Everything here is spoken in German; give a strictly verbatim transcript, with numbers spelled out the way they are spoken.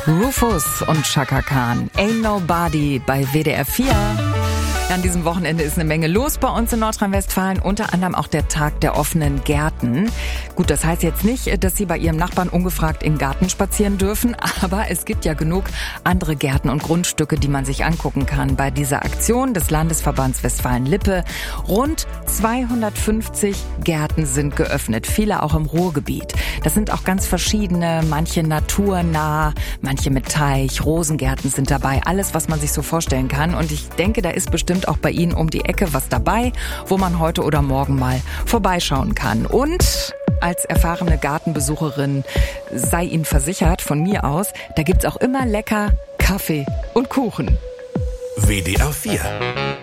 Rufus und Chaka Khan, Ain't Nobody bei W D R vier. An diesem Wochenende ist eine Menge los bei uns in Nordrhein-Westfalen, unter anderem auch der Tag der offenen Gärten. Gut, das heißt jetzt nicht, dass Sie bei Ihrem Nachbarn ungefragt im Garten spazieren dürfen, aber es gibt ja genug andere Gärten und Grundstücke, die man sich angucken kann bei dieser Aktion des Landesverbands Westfalen-Lippe. Rund zweihundertfünfzig Gärten sind geöffnet, viele auch im Ruhrgebiet. Das sind auch ganz verschiedene, manche naturnah, manche mit Teich, Rosengärten sind dabei, alles, was man sich so vorstellen kann. Und ich denke, da ist bestimmt auch bei Ihnen um die Ecke was dabei, wo man heute oder morgen mal vorbeischauen kann. Und als erfahrene Gartenbesucherin sei Ihnen versichert, von mir aus, da gibt's auch immer lecker Kaffee und Kuchen. W D R vier